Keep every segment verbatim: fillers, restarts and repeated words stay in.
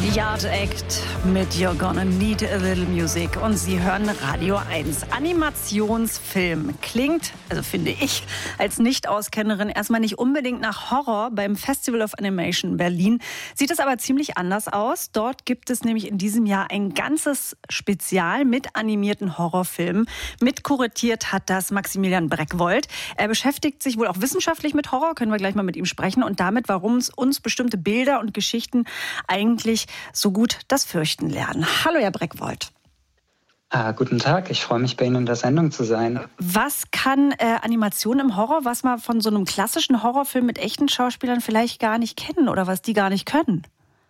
Yard Act mit You're Gonna Need a Little Music und Sie hören Radio eins. Animationsfilm klingt, also finde ich, als Nicht-Auskennerin erstmal nicht unbedingt nach Horror. Beim Festival of Animation Berlin sieht es aber ziemlich anders aus. Dort gibt es nämlich in diesem Jahr ein ganzes Spezial mit animierten Horrorfilmen. Mitkuratiert hat das Maximilian Breckwold. Er beschäftigt sich wohl auch wissenschaftlich mit Horror, können wir gleich mal mit ihm sprechen, und damit, warum es uns bestimmte Bilder und Geschichten eigentlich so gut das Fürchten lernen. Hallo, Herr Breckwold. Ah, guten Tag, ich freue mich, bei Ihnen in der Sendung zu sein. Was kann äh, Animation im Horror, was man von so einem klassischen Horrorfilm mit echten Schauspielern vielleicht gar nicht kennen oder was die gar nicht können?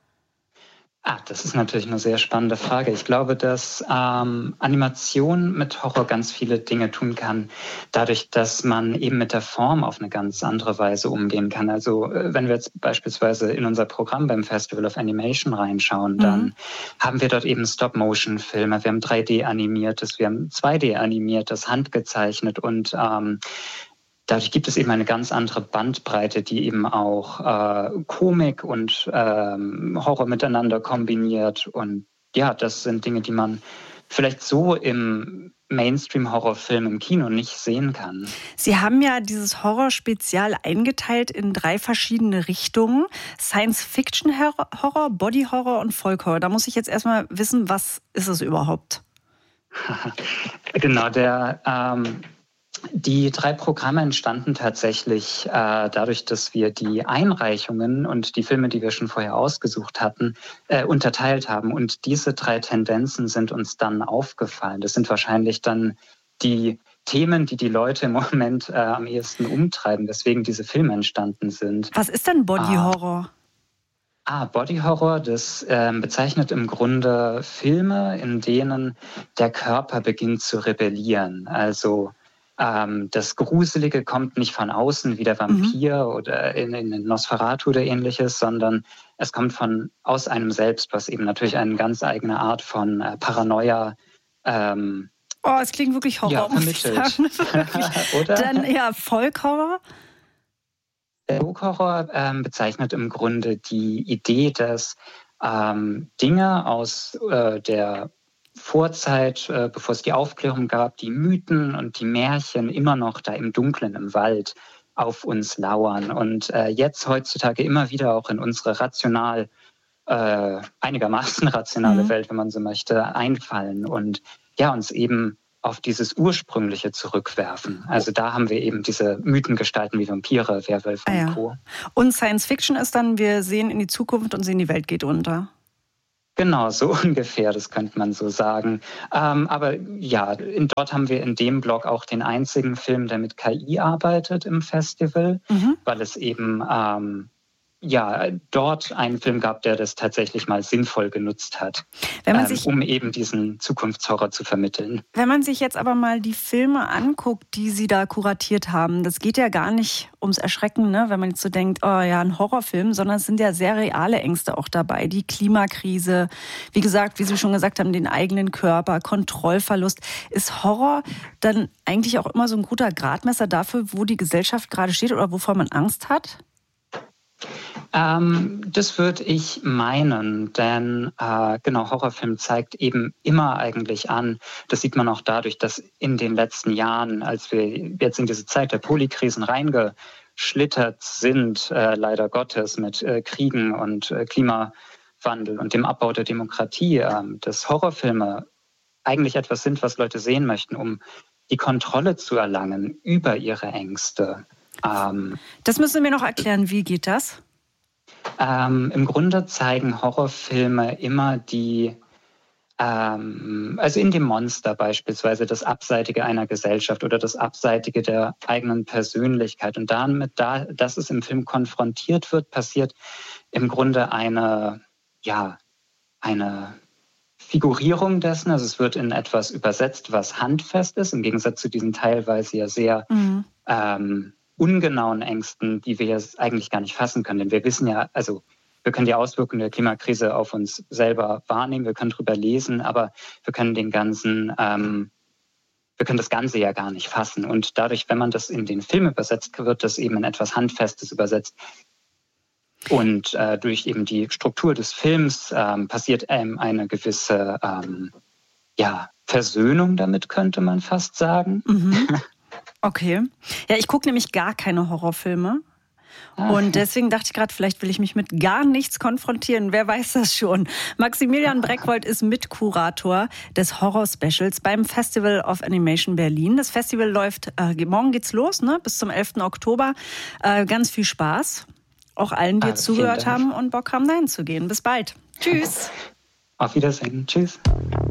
Ah, das ist natürlich eine sehr spannende Frage. Ich glaube, dass ähm, Animation mit Horror ganz viele Dinge tun kann, dadurch, dass man eben mit der Form auf eine ganz andere Weise umgehen kann. Also wenn wir jetzt beispielsweise in unser Programm beim Festival of Animation reinschauen, mhm. dann haben wir dort eben Stop-Motion-Filme, wir haben drei D-animiertes, wir haben zwei D-animiertes, handgezeichnet und ähm, dadurch gibt es eben eine ganz andere Bandbreite, die eben auch äh, Komik und ähm, Horror miteinander kombiniert. Und ja, das sind Dinge, die man vielleicht so im Mainstream-Horrorfilm im Kino nicht sehen kann. Sie haben ja dieses Horror-Spezial eingeteilt in drei verschiedene Richtungen. Science-Fiction-Horror, Body-Horror und Folk-Horror. Da muss ich jetzt erstmal wissen, was ist es überhaupt? Genau, der... Ähm, Die drei Programme entstanden tatsächlich äh, dadurch, dass wir die Einreichungen und die Filme, die wir schon vorher ausgesucht hatten, äh, unterteilt haben. Und diese drei Tendenzen sind uns dann aufgefallen. Das sind wahrscheinlich dann die Themen, die die Leute im Moment äh, am ehesten umtreiben, weswegen diese Filme entstanden sind. Was ist denn Body Horror? Ah, Body Horror, das äh, bezeichnet im Grunde Filme, in denen der Körper beginnt zu rebellieren. Also das Gruselige kommt nicht von außen wie der Vampir mhm. oder in, in Nosferatu oder ähnliches, sondern es kommt von aus einem selbst, was eben natürlich eine ganz eigene Art von äh, Paranoia ähm, Oh, es klingt wirklich Horror, ja, vermittelt. Oder? Dann ja, Folk-Horror? Der Folk-Horror ähm, bezeichnet im Grunde die Idee, dass ähm, Dinge aus äh, der Vorzeit, äh, bevor es die Aufklärung gab, die Mythen und die Märchen immer noch da im Dunklen, im Wald auf uns lauern und äh, jetzt heutzutage immer wieder auch in unsere rational, äh, einigermaßen rationale mhm. Welt, wenn man so möchte, einfallen und ja, uns eben auf dieses Ursprüngliche zurückwerfen. Also da haben wir eben diese Mythengestalten wie Vampire, Werwölfe ah, ja. und Co. Und Science Fiction ist dann, wir sehen in die Zukunft und sehen, die Welt geht unter. Genau, so ungefähr, das könnte man so sagen. Ähm, aber ja, in, dort haben wir in dem Blog auch den einzigen Film, der mit K I arbeitet im Festival, mhm. weil es eben ähm, ja dort einen Film gab, der das tatsächlich mal sinnvoll genutzt hat, wenn man sich, ähm, um eben diesen Zukunftshorror zu vermitteln. Wenn man sich jetzt aber mal die Filme anguckt, die Sie da kuratiert haben, das geht ja gar nicht ums Erschrecken, ne? Wenn man jetzt so denkt, oh ja, ein Horrorfilm, sondern es sind ja sehr reale Ängste auch dabei. Die Klimakrise, wie gesagt, wie Sie schon gesagt haben, den eigenen Körper, Kontrollverlust. Ist Horror dann eigentlich auch immer so ein guter Gradmesser dafür, wo die Gesellschaft gerade steht oder wovor man Angst hat? Ähm, das würde ich meinen, denn äh, genau, Horrorfilm zeigt eben immer eigentlich an, das sieht man auch dadurch, dass in den letzten Jahren, als wir jetzt in diese Zeit der Polykrisen reingeschlittert sind, äh, leider Gottes, mit äh, Kriegen und äh, Klimawandel und dem Abbau der Demokratie, äh, dass Horrorfilme eigentlich etwas sind, was Leute sehen möchten, um die Kontrolle zu erlangen über ihre Ängste. Ähm, das müssen Sie mir noch erklären, wie geht das? Ähm, Im Grunde zeigen Horrorfilme immer die, ähm, also in dem Monster beispielsweise, das Abseitige einer Gesellschaft oder das Abseitige der eigenen Persönlichkeit. Und damit, da, dass es im Film konfrontiert wird, passiert im Grunde eine, ja, eine Figurierung dessen. Also es wird in etwas übersetzt, was handfest ist, im Gegensatz zu diesen teilweise ja sehr mhm. ähm, ungenauen Ängsten, die wir jetzt eigentlich gar nicht fassen können. Denn wir wissen ja, also wir können die Auswirkungen der Klimakrise auf uns selber wahrnehmen, wir können drüber lesen, aber wir können den ganzen, ähm, wir können das Ganze ja gar nicht fassen. Und dadurch, wenn man das in den Film übersetzt, wird das eben in etwas Handfestes übersetzt. Und äh, durch eben die Struktur des Films ähm, passiert ähm, eine gewisse ähm, ja, Versöhnung damit, könnte man fast sagen. Mhm. Okay. Ja, ich gucke nämlich gar keine Horrorfilme. Und deswegen dachte ich gerade, vielleicht will ich mich mit gar nichts konfrontieren. Wer weiß das schon? Maximilian Breckwold ist Mitkurator des Horror-Specials beim Festival of Animation Berlin. Das Festival läuft, äh, morgen geht's los, ne? Bis zum elften Oktober. Äh, ganz viel Spaß. Auch allen, die jetzt zugehört haben und Bock haben, dahin zu gehen. Bis bald. Tschüss. Auf Wiedersehen. Tschüss.